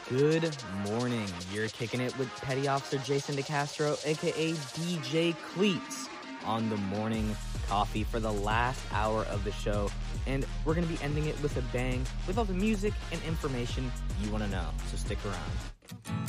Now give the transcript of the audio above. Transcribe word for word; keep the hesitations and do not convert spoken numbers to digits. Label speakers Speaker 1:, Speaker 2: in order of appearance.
Speaker 1: Good morning. You're kicking it with Petty Officer Jason DeCastro, aka D J Cleats, on the morning coffee for the last hour of the show. And we're going to be ending it with a bang with all the music and information you want to know. So stick around.